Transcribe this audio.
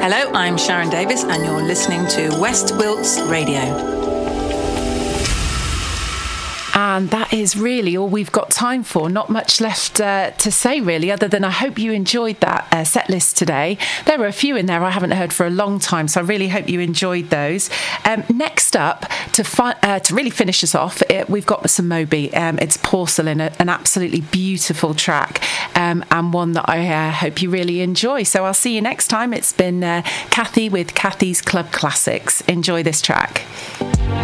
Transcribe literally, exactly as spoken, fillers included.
Hello, I'm Sharon Davis, and you're listening to West Wilts Radio. And that is really all we've got time for. Not much left uh, to say, really, other than I hope you enjoyed that uh, set list today. There were a few in there I haven't heard for a long time, so I really hope you enjoyed those. Um, next up, to fi- uh, to really finish us off, it, we've got some Moby. Um, it's Porcelain, a, an absolutely beautiful track, um, and one that I uh, hope you really enjoy. So I'll see you next time. It's been uh, Kathy with Kathy's Club Classics. Enjoy this track.